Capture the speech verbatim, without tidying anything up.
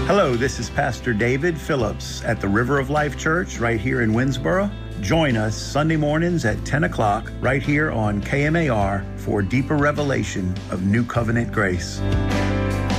Hello, this is Pastor David Phillips at the River of Life Church right here in Winnsboro. Join us Sunday mornings at ten o'clock right here on K M A R for deeper revelation of New Covenant grace.